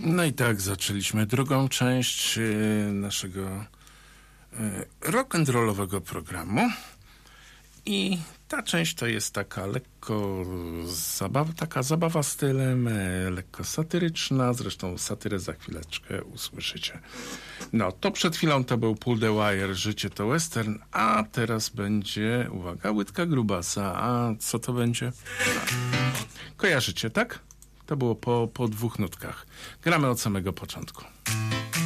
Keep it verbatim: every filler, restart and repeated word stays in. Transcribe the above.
No i tak zaczęliśmy drugą część y, naszego y, rock'n'rollowego programu. I ta część to jest taka lekko zabawa, taka zabawa stylem, e, lekko satyryczna. Zresztą satyrę za chwileczkę usłyszycie. No, to przed chwilą to był Pull the Wire, Życie to western, a teraz będzie, uwaga, Łydka Grubasa. A co to będzie? Kojarzycie, tak? To było po, po dwóch nutkach. Gramy od samego początku.